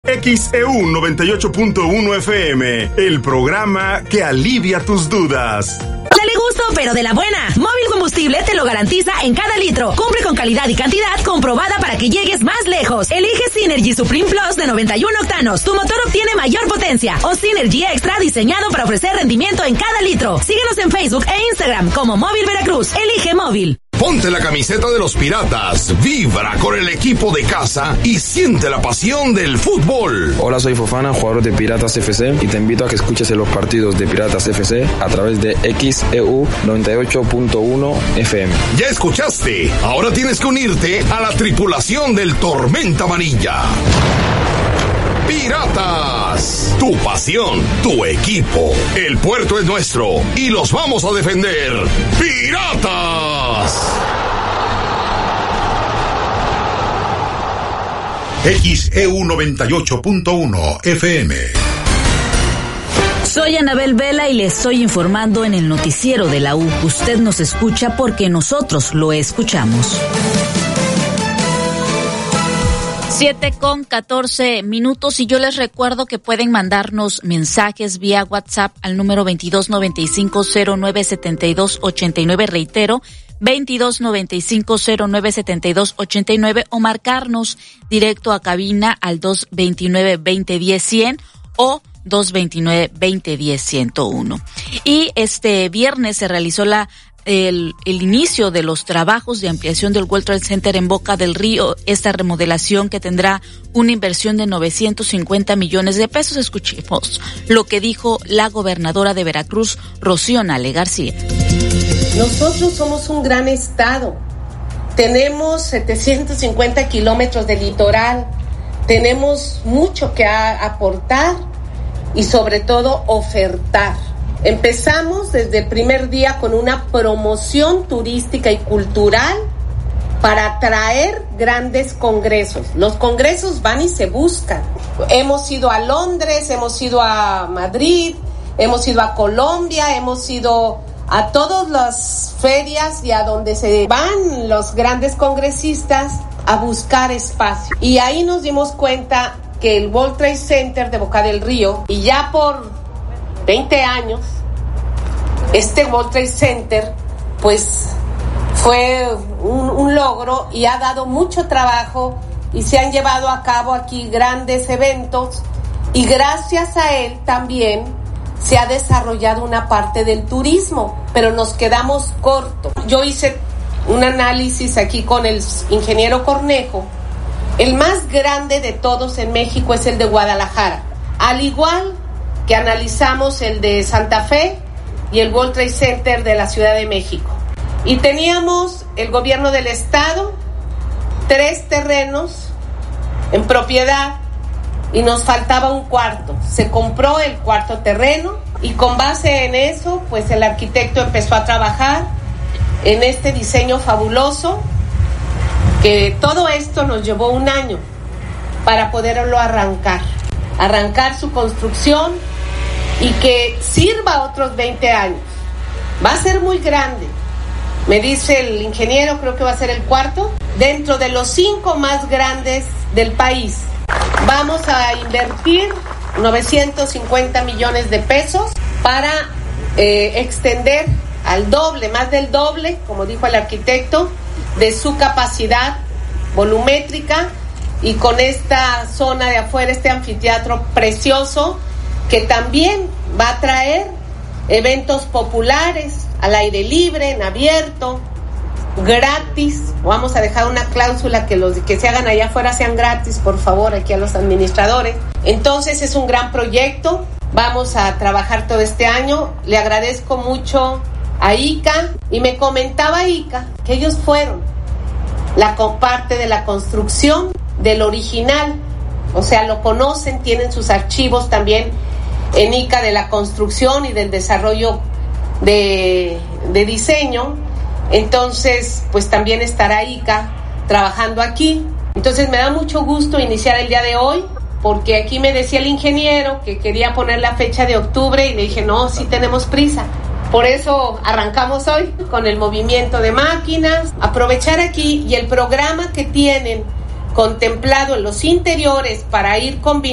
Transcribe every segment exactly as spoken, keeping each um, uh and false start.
X E U noventa y ocho punto uno F M, el programa que alivia tus dudas. Dale gusto, pero de la buena. Móvil Combustible te lo garantiza en cada litro. Cumple con calidad y cantidad comprobada para que llegues más lejos. Elige Synergy Supreme Plus de noventa y uno octanos. Tu motor obtiene mayor potencia. O Synergy Extra, diseñado para ofrecer rendimiento en cada litro. Síguenos en Facebook e Instagram como Móvil Veracruz. Elige Móvil. Ponte la camiseta de los Piratas, vibra con el equipo de casa y siente la pasión del fútbol. Hola, soy Fofana, jugador de Piratas F C, y te invito a que escuches los partidos de Piratas F C a través de X E U noventa y ocho punto uno F M. Ya escuchaste, ahora tienes que unirte a la tripulación del Tormenta Amarilla. Piratas, tu pasión, tu equipo. El puerto es nuestro y los vamos a defender. ¡Piratas! X E U noventa y ocho punto uno F M. Soy Anabel Vela y le estoy informando en el noticiero de la U. Usted nos escucha porque nosotros lo escuchamos. Siete con catorce minutos y yo les recuerdo que pueden mandarnos mensajes vía WhatsApp al número veintidós noventa y cinco cero nueve setenta y dos ochenta y nueve, reitero, veintidós noventa y cinco cero nueve setenta y dos ochenta y nueve, o marcarnos directo a cabina al dos veintinueve veinte diez cien o dos veintinueve veinte diez ciento uno. Y este viernes se realizó la El, el inicio de los trabajos de ampliación del World Trade Center en Boca del Río, esta remodelación que tendrá una inversión de novecientos cincuenta millones de pesos. Escuchemos lo que dijo la gobernadora de Veracruz, Rocío Nale García. Nosotros somos un gran estado, tenemos setecientos cincuenta kilómetros de litoral, tenemos mucho que a, aportar y sobre todo ofertar. Empezamos desde el primer día con una promoción turística y cultural para atraer grandes congresos. Los congresos van y se buscan. Hemos ido a Londres, hemos ido a Madrid, hemos ido a Colombia, hemos ido a todas las ferias y a donde se van los grandes congresistas a buscar espacio. Y ahí nos dimos cuenta que el World Trade Center de Boca del Río, y ya por veinte años, este World Trade Center pues fue un, un logro y ha dado mucho trabajo y se han llevado a cabo aquí grandes eventos, y gracias a él también se ha desarrollado una parte del turismo, pero nos quedamos cortos. Yo hice un análisis aquí con el ingeniero Cornejo. El más grande de todos en México es el de Guadalajara, al igual que analizamos el de Santa Fe y el World Trade Center de la Ciudad de México. Y teníamos el gobierno del estado, tres terrenos en propiedad, y nos faltaba un cuarto. Se compró el cuarto terreno y con base en eso, pues el arquitecto empezó a trabajar en este diseño fabuloso, que todo esto nos llevó un año para poderlo arrancar, arrancar su construcción y que sirva otros veinte años. Va a ser muy grande, me dice el ingeniero, creo que va a ser el cuarto, dentro de los cinco más grandes del país. Vamos a invertir novecientos cincuenta millones de pesos para eh, extender al doble, más del doble, como dijo el arquitecto, de su capacidad volumétrica, y con esta zona de afuera, este anfiteatro precioso, que también va a traer eventos populares al aire libre, en abierto, gratis. Vamos a dejar una cláusula que los que se hagan allá afuera sean gratis, por favor, aquí a los administradores. Entonces es un gran proyecto, vamos a trabajar todo este año. Le agradezco mucho a I C A, y me comentaba I C A que ellos fueron la parte de la construcción del original, o sea, lo conocen, tienen sus archivos también en I C A de la construcción y del desarrollo de, de diseño. Entonces, pues también estará I C A trabajando aquí. Entonces me da mucho gusto iniciar el día de hoy, porque aquí me decía el ingeniero que quería poner la fecha de octubre, y le dije, no, sí tenemos prisa. Por eso arrancamos hoy con el movimiento de máquinas, aprovechar aquí y el programa que tienen contemplado en los interiores para ir combinando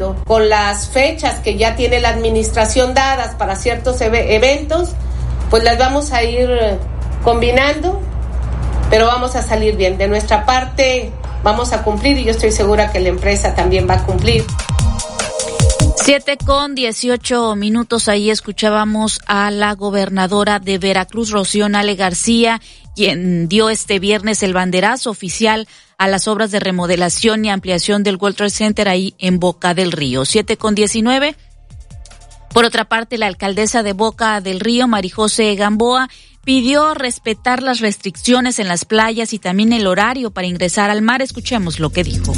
acuerdo con las fechas que ya tiene la administración dadas para ciertos ev- eventos, pues las vamos a ir combinando, pero vamos a salir bien. De nuestra parte vamos a cumplir y yo estoy segura que la empresa también va a cumplir. Siete con dieciocho minutos, ahí escuchábamos a la gobernadora de Veracruz, Rocío Nale García, quien dio este viernes el banderazo oficial a las obras de remodelación y ampliación del World Trade Center ahí en Boca del Río. Siete con diecinueve. Por otra parte, la alcaldesa de Boca del Río, Marijose Gamboa, pidió respetar las restricciones en las playas y también el horario para ingresar al mar. Escuchemos lo que dijo.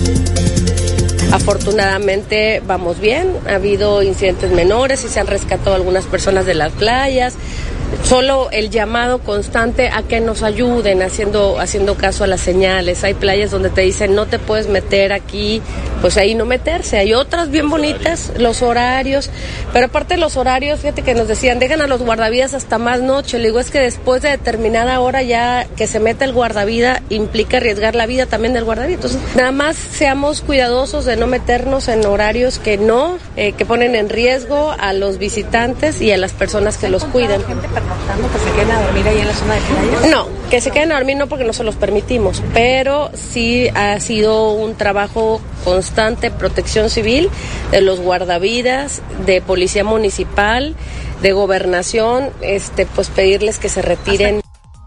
Afortunadamente vamos bien, ha habido incidentes menores y se han rescatado algunas personas de las playas. Solo el llamado constante a que nos ayuden haciendo haciendo caso a las señales. Hay playas donde te dicen no te puedes meter aquí, pues ahí no meterse. Hay otras bien bonitas, los horarios, pero aparte de los horarios, fíjate que nos decían, dejan a los guardavidas hasta más noche. Le digo, es que después de determinada hora ya que se meta el guardavida implica arriesgar la vida también del guardavida. Entonces, nada más seamos cuidadosos de no meternos en horarios que no, eh, que ponen en riesgo a los visitantes y a las personas que los cuidan. ¿Que se queden a dormir ahí en la zona de playas? No, que se queden a dormir no porque no se los permitimos, pero sí ha sido un trabajo constante, protección civil, de los guardavidas, de policía municipal, de gobernación, este, pues pedirles que se retiren.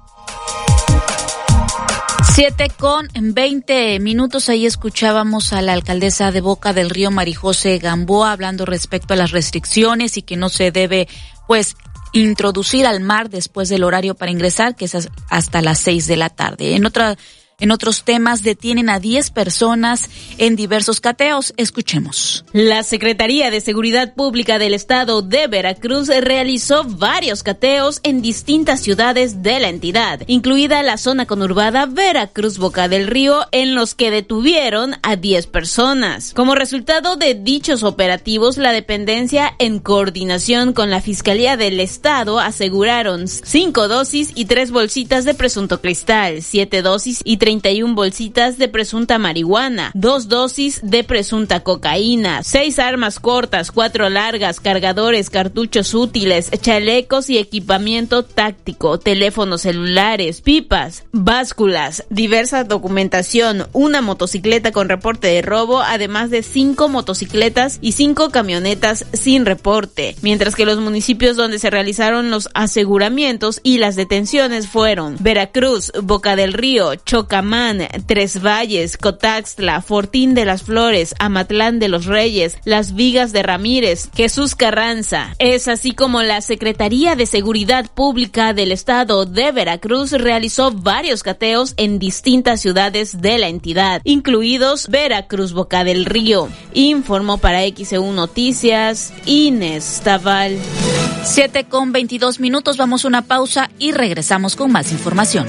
Siete con veinte minutos, ahí escuchábamos a la alcaldesa de Boca del Río, Marijose Gamboa, hablando respecto a las restricciones y que no se debe, pues, introducir al mar después del horario para ingresar, que es hasta las seis de la tarde. En otra, en otros temas, detienen a diez personas en diversos cateos. Escuchemos. La Secretaría de Seguridad Pública del Estado de Veracruz realizó varios cateos en distintas ciudades de la entidad, incluida la zona conurbada Veracruz Boca del Río, en los que detuvieron a diez personas. Como resultado de dichos operativos, la dependencia, en coordinación con la Fiscalía del Estado, aseguraron cinco dosis y tres bolsitas de presunto cristal, siete dosis y treinta y una bolsitas de presunta marihuana, dos dosis de presunta cocaína, seis armas cortas, cuatro largas, cargadores, cartuchos útiles, chalecos y equipamiento táctico, teléfonos celulares, pipas, básculas, diversa documentación, una motocicleta con reporte de robo, además de cinco motocicletas y cinco camionetas sin reporte, mientras que los municipios donde se realizaron los aseguramientos y las detenciones fueron Veracruz, Boca del Río, Chocamán, Tres Valles, Cotaxtla, Fortín de las Flores, Amatlán de los Reyes, Las Vigas de Ramírez, Jesús Carranza. Es así como la Secretaría de Seguridad Pública del Estado de Veracruz realizó varios cateos en distintas ciudades de la entidad, incluidos Veracruz Boca del Río. Informó para X E U Noticias, Inés Taval. Siete con veintidós minutos, vamos a una pausa y regresamos con más información.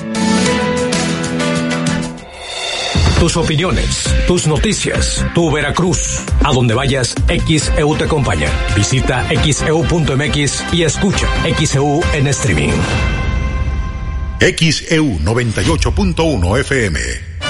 Tus opiniones, tus noticias, tu Veracruz. A donde vayas, X E U te acompaña. Visita X E U punto M X y escucha X E U en streaming. X E U noventa y ocho punto uno F M.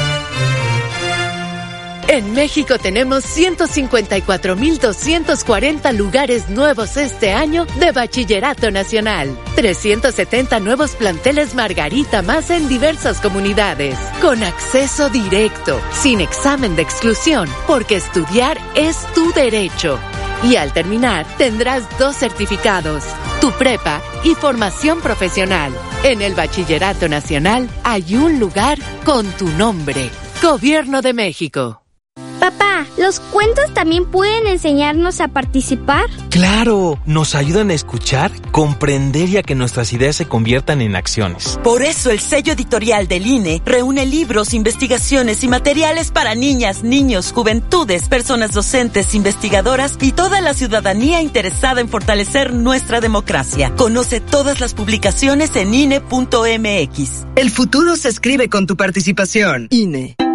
En México tenemos ciento cincuenta y cuatro mil doscientos cuarenta lugares nuevos este año de Bachillerato Nacional. trescientos setenta nuevos planteles Margarita más en diversas comunidades. Con acceso directo, sin examen de exclusión, porque estudiar es tu derecho. Y al terminar, tendrás dos certificados, tu prepa y formación profesional. En el Bachillerato Nacional hay un lugar con tu nombre. Gobierno de México. Papá, ¿los cuentos también pueden enseñarnos a participar? ¡Claro! Nos ayudan a escuchar, comprender y a que nuestras ideas se conviertan en acciones. Por eso el sello editorial del I N E reúne libros, investigaciones y materiales para niñas, niños, juventudes, personas docentes, investigadoras y toda la ciudadanía interesada en fortalecer nuestra democracia. Conoce todas las publicaciones en I N E punto M X. El futuro se escribe con tu participación. I N E.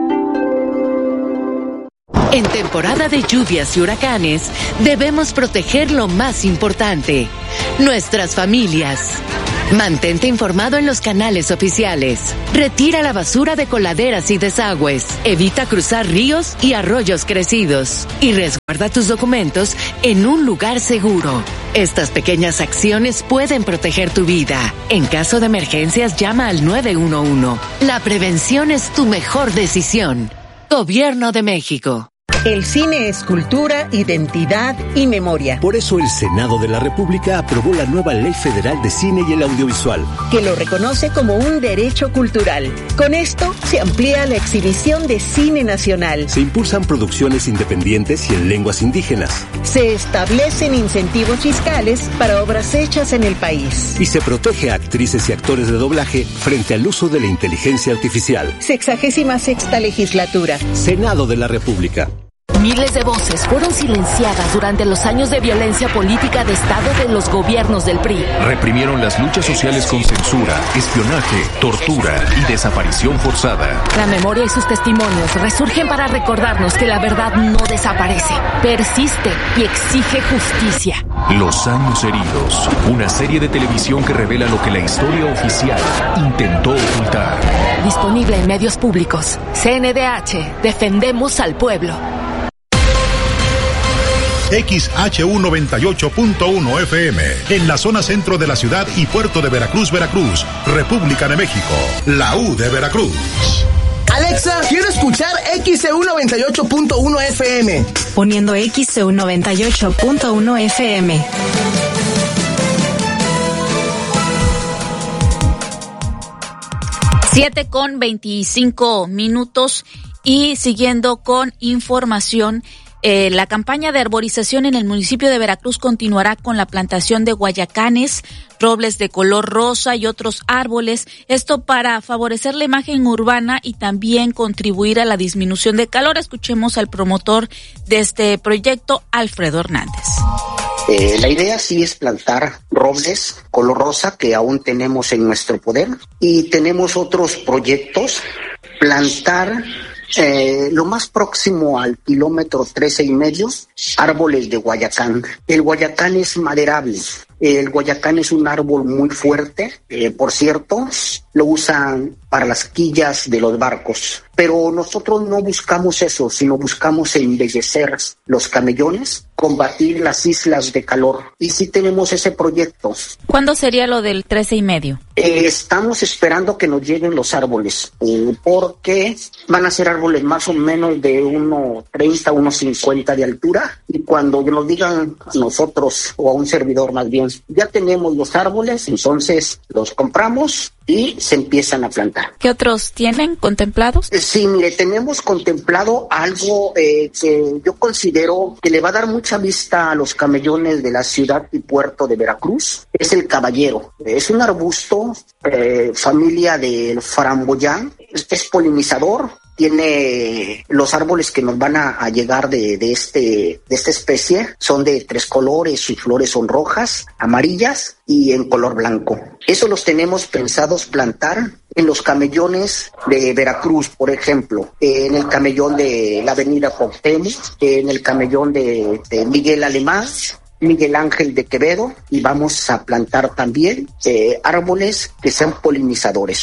En temporada de lluvias y huracanes, debemos proteger lo más importante, nuestras familias. Mantente informado en los canales oficiales. Retira la basura de coladeras y desagües. Evita cruzar ríos y arroyos crecidos. Y resguarda tus documentos en un lugar seguro. Estas pequeñas acciones pueden proteger tu vida. En caso de emergencias, llama al nueve uno uno. La prevención es tu mejor decisión. Gobierno de México. El cine es cultura, identidad y memoria. Por eso el Senado de la República aprobó la nueva Ley Federal de Cine y el Audiovisual, que lo reconoce como un derecho cultural. Con esto se amplía la exhibición de cine nacional. Se impulsan producciones independientes y en lenguas indígenas. Se establecen incentivos fiscales para obras hechas en el país. Y se protege a actrices y actores de doblaje frente al uso de la inteligencia artificial. Sexagésima sexta legislatura. Senado de la República. Miles de voces fueron silenciadas durante los años de violencia política de Estado de los gobiernos del P R I. Reprimieron las luchas sociales con censura, espionaje, tortura y desaparición forzada. La memoria y sus testimonios resurgen para recordarnos que la verdad no desaparece, persiste y exige justicia. Los años heridos, una serie de televisión que revela lo que la historia oficial intentó ocultar. Disponible en medios públicos. C N D H, defendemos al pueblo. X H U noventa y ocho punto uno F M, en la zona centro de la ciudad y puerto de Veracruz, Veracruz, República de México, la U de Veracruz. Alexa, quiero escuchar X C U noventa y ocho punto uno F M. Poniendo X C U noventa y ocho punto uno F M. Siete con veinticinco minutos y siguiendo con información. Eh, la campaña de arborización en el municipio de Veracruz continuará con la plantación de guayacanes, robles de color rosa y otros árboles, esto para favorecer la imagen urbana y también contribuir a la disminución de calor. Escuchemos al promotor de este proyecto, Alfredo Hernández. Eh, la idea sí es plantar robles color rosa que aún tenemos en nuestro poder, y tenemos otros proyectos, plantar Eh, lo más próximo al kilómetro trece y medio, árboles de guayacán. El guayacán es maderable. El guayacán es un árbol muy fuerte, eh, por cierto, lo usan para las quillas de los barcos. Pero nosotros no buscamos eso, sino buscamos embellecer los camellones, combatir las islas de calor. Y sí tenemos ese proyecto. ¿Cuándo sería lo del trece y medio? Eh, estamos esperando que nos lleguen los árboles, eh, porque van a ser árboles más o menos de uno treinta, uno cincuenta de altura. Y cuando nos digan a nosotros, o a un servidor más bien, ya tenemos los árboles, entonces los compramos y se empiezan a plantar. ¿Qué otros tienen contemplados? Sí, mire, tenemos contemplado algo eh, que yo considero que le va a dar mucha vista a los camellones de la ciudad y puerto de Veracruz. Es el caballero. Es un arbusto, eh, familia del framboyán, es, es polinizador. Tiene los árboles que nos van a, a llegar de, de, este, de esta especie, son de tres colores, sus flores son rojas, amarillas y en color blanco. Eso los tenemos pensados plantar en los camellones de Veracruz, por ejemplo, en el camellón de la avenida Cuauhtémoc, en el camellón de, de Miguel Alemán, Miguel Ángel de Quevedo, y vamos a plantar también eh, árboles que sean polinizadores.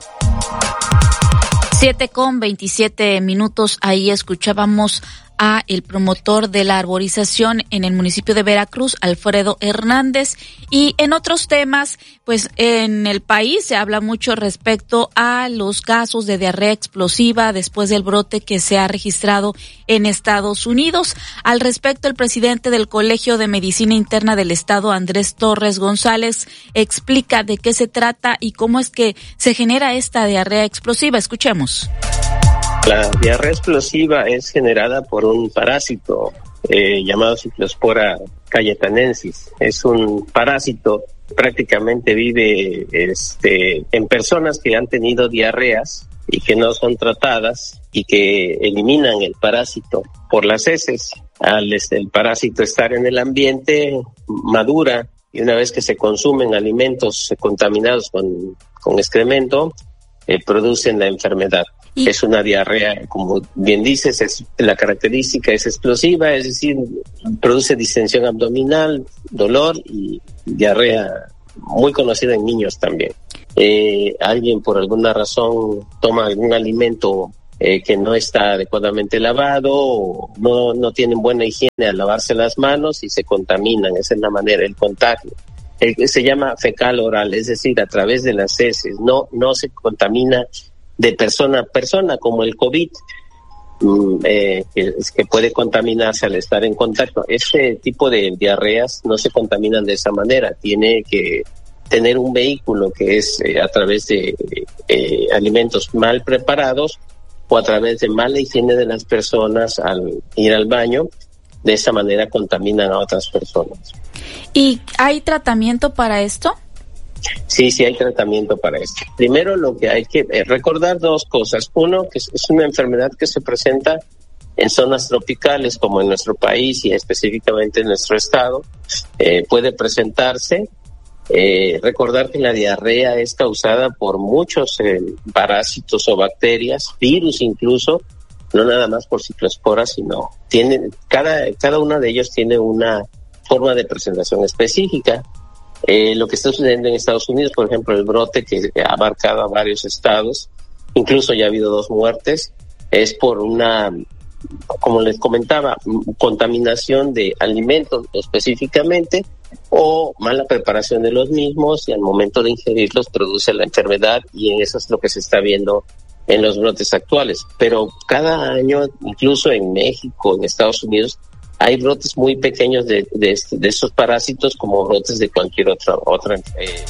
Siete con veintisiete minutos, ahí escuchábamos a el promotor de la arborización en el municipio de Veracruz, Alfredo Hernández. Y en otros temas, pues en el país se habla mucho respecto a los casos de diarrea explosiva después del brote que se ha registrado en Estados Unidos. Al respecto, el presidente del Colegio de Medicina Interna del Estado, Andrés Torres González, explica de qué se trata y cómo es que se genera esta diarrea explosiva. Escuchemos. La diarrea explosiva es generada por un parásito eh, llamado Ciclospora cayetanensis. Es un parásito, prácticamente vive este, en personas que han tenido diarreas y que no son tratadas y que eliminan el parásito por las heces. Al este, el parásito estar en el ambiente, madura, y una vez que se consumen alimentos contaminados con, con excremento, eh, producen la enfermedad. ¿Y? Es una diarrea, como bien dices, es, la característica es explosiva, es decir, produce distensión abdominal, dolor y diarrea muy conocida en niños también. Eh, alguien por alguna razón toma algún alimento eh, que no está adecuadamente lavado, o no, no tienen buena higiene al lavarse las manos y se contaminan. Esa es la manera, el contagio. El, se llama fecal oral, es decir, a través de las heces. No, no se contamina de persona a persona como el COVID. Eh, que, que puede contaminarse al estar en contacto. Este tipo de diarreas no se contaminan de esa manera. Tiene que tener un vehículo que es eh, a través de eh, alimentos mal preparados o a través de mala higiene de las personas al ir al baño. De esa manera contaminan a otras personas. ¿Y hay tratamiento para esto? Sí, sí hay tratamiento para esto. Primero, lo que hay que eh, recordar dos cosas. Uno, que es, es una enfermedad que se presenta en zonas tropicales como en nuestro país y específicamente en nuestro estado. Eh, puede presentarse. Eh, recordar que la diarrea es causada por muchos eh, parásitos o bacterias, virus incluso, no nada más por ciclosporas, sino tiene, cada, cada uno de ellos tiene una forma de presentación específica. Eh, lo que está sucediendo en Estados Unidos, por ejemplo, el brote que ha abarcado a varios estados, incluso ya ha habido dos muertes, es por una, como les comentaba, contaminación de alimentos específicamente o mala preparación de los mismos, y al momento de ingerirlos produce la enfermedad, y en eso es lo que se está viendo en los brotes actuales. Pero cada año, incluso en México, en Estados Unidos, hay brotes muy pequeños de, de, de estos parásitos como brotes de cualquier otra otra. Eh.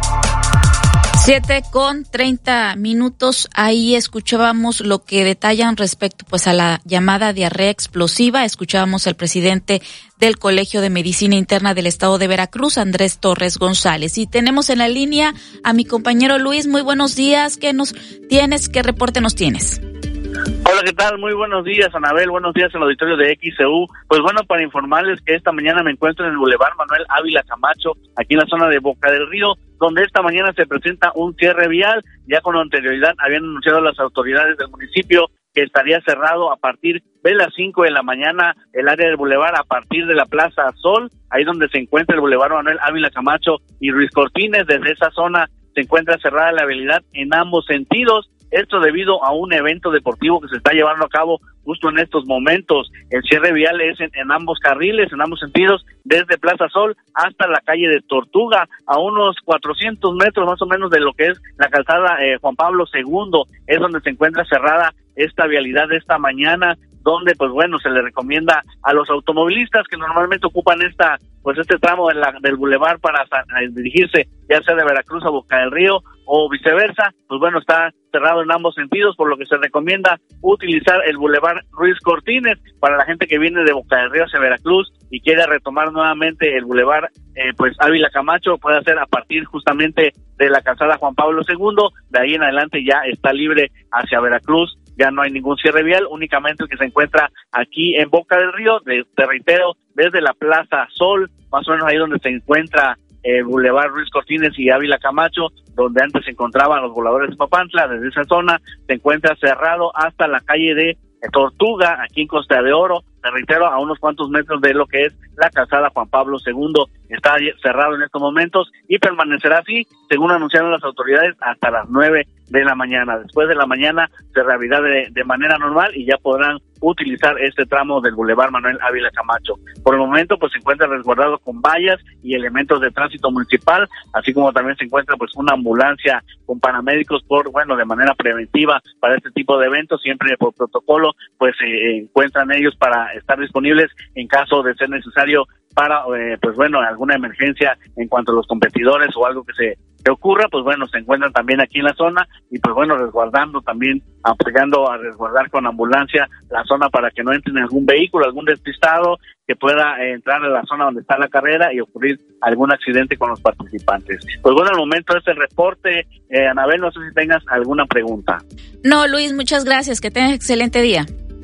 Siete con treinta minutos. Ahí escuchábamos lo que detallan respecto pues a la llamada diarrea explosiva. Escuchábamos al presidente del Colegio de Medicina Interna del Estado de Veracruz, Andrés Torres González. Y tenemos en la línea a mi compañero Luis. Muy buenos días. ¿Qué nos tienes? ¿Qué reporte nos tienes? Hola, ¿qué tal? Muy buenos días, Anabel. Buenos días al auditorio de X C U. Pues bueno, para informarles que esta mañana me encuentro en el Boulevard Manuel Ávila Camacho, aquí en la zona de Boca del Río, donde esta mañana se presenta un cierre vial. Ya con anterioridad habían anunciado las autoridades del municipio que estaría cerrado a partir de las cinco de la mañana el área del Boulevard a partir de la Plaza Sol, ahí donde se encuentra el Boulevard Manuel Ávila Camacho y Ruiz Cortines. Desde esa zona se encuentra cerrada la vialidad en ambos sentidos. Esto debido a un evento deportivo que se está llevando a cabo justo en estos momentos. El cierre vial es en, en ambos carriles, en ambos sentidos, desde Plaza Sol hasta la calle de Tortuga, a unos cuatrocientos metros más o menos de lo que es la calzada eh, Juan Pablo segundo, es donde se encuentra cerrada esta vialidad de esta mañana, donde pues bueno, se le recomienda a los automovilistas que normalmente ocupan esta pues este tramo de la, del bulevar para eh, dirigirse ya sea de Veracruz a Boca del Río o viceversa, pues bueno, está cerrado en ambos sentidos, por lo que se recomienda utilizar el bulevar Ruiz Cortines para la gente que viene de Boca del Río hacia Veracruz y quiere retomar nuevamente el bulevar eh, pues Ávila Camacho, puede hacer a partir justamente de la calzada Juan Pablo segundo, de ahí en adelante ya está libre hacia Veracruz. Ya no hay ningún cierre vial, únicamente el que se encuentra aquí en Boca del Río, de, te reitero, desde la Plaza Sol, más o menos ahí donde se encuentra el Boulevard Ruiz Cortines y Ávila Camacho, donde antes se encontraban los voladores de Papantla. Desde esa zona se encuentra cerrado hasta la calle de Tortuga, aquí en Costa de Oro, te reitero, a unos cuantos metros de lo que es la calzada Juan Pablo segundo, está cerrado en estos momentos y permanecerá así, según anunciaron las autoridades, hasta las nueve de la mañana. Después de la mañana se reabrirá de, de manera normal y ya podrán utilizar este tramo del Boulevard Manuel Ávila Camacho. Por el momento pues se encuentra resguardado con vallas y elementos de tránsito municipal, así como también se encuentra pues una ambulancia con paramédicos por, bueno, de manera preventiva para este tipo de eventos, siempre por protocolo, pues se eh, encuentran ellos para estar disponibles en caso de ser necesario para, eh, pues bueno, alguna emergencia en cuanto a los competidores o algo que se que ocurra, pues bueno, se encuentran también aquí en la zona y pues bueno, resguardando también, apoyando a resguardar con ambulancia la zona para que no entre algún vehículo, algún despistado que pueda eh, entrar a la zona donde está la carrera y ocurrir algún accidente con los participantes. Pues bueno, al momento es el reporte. eh, Anabel, no sé si tengas alguna pregunta. No, Luis, muchas gracias, que tengas excelente día.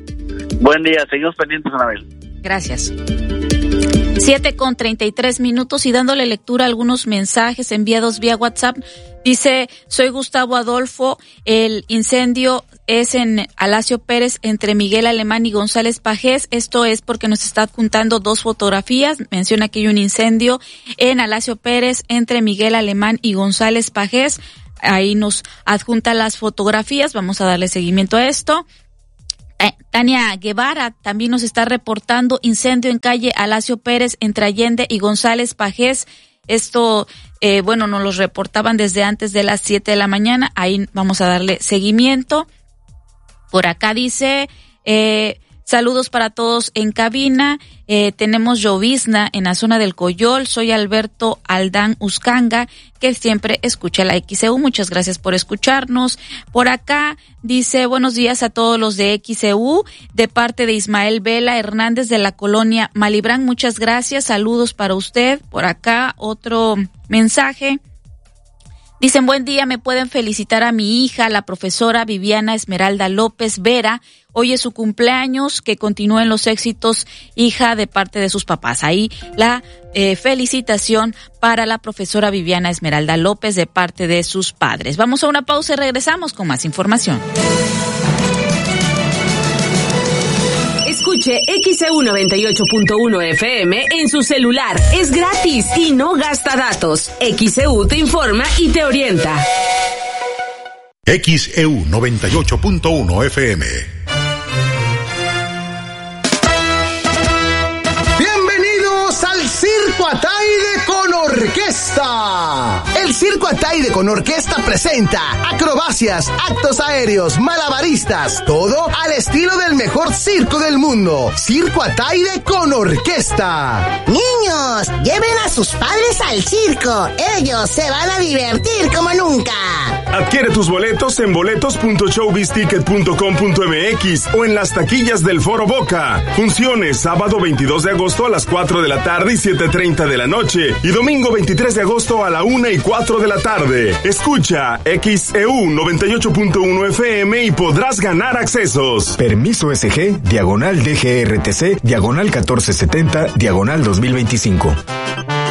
Buen día, seguimos pendientes, Anabel. Gracias. Siete con treinta y tres minutos y dándole lectura a algunos mensajes enviados vía WhatsApp. Dice, soy Gustavo Adolfo, el incendio es en Alacio Pérez entre Miguel Alemán y González Pajés. Esto es porque nos está adjuntando dos fotografías. Menciona que hay un incendio en Alacio Pérez entre Miguel Alemán y González Pajés. Ahí nos adjunta las fotografías. Vamos a darle seguimiento a esto. Eh, Tania Guevara también nos está reportando incendio en calle Alacio Pérez entre Allende y González Pajés. Esto, eh, bueno, nos lo reportaban desde antes de las siete de la mañana. Ahí vamos a darle seguimiento. Por acá dice, eh, saludos para todos en cabina. Eh, tenemos llovizna en la zona del Coyol. Soy Alberto Aldán Uscanga, que siempre escucha la X E U. Muchas gracias por escucharnos. Por acá dice, buenos días a todos los de X E U, de parte de Ismael Vela Hernández de la colonia Malibrán. Muchas gracias. Saludos para usted. Por acá otro mensaje. Dicen, buen día, me pueden felicitar a mi hija, la profesora Viviana Esmeralda López Vera. Hoy es su cumpleaños, que continúen los éxitos, hija, de parte de sus papás. Ahí la eh, felicitación para la profesora Viviana Esmeralda López de parte de sus padres. Vamos a una pausa y regresamos con más información. Escuche X E U noventa y ocho punto uno F M en su celular. Es gratis y no gasta datos. X E U te informa y te orienta. X E U noventa y ocho punto uno F M. Bienvenidos al Circo Ataide con Orquesta. El Circo Ataide con Orquesta presenta acrobacias, actos aéreos, malabaristas, todo al estilo del mejor circo del mundo. Circo Ataide con Orquesta. Niños, lleven a sus padres al circo. Ellos se van a divertir como nunca. Adquiere tus boletos en boletos punto showbizticket punto com punto m x o en las taquillas del Foro Boca. Funciones sábado veintidós de agosto a las cuatro de la tarde y siete treinta de la noche y domingo veintitrés de agosto a la una y cuatro de la tarde. Escucha X E U noventa y ocho punto uno F M y podrás ganar accesos. Permiso S G, diagonal D G R T C, diagonal catorce setenta, diagonal dos mil veinticinco.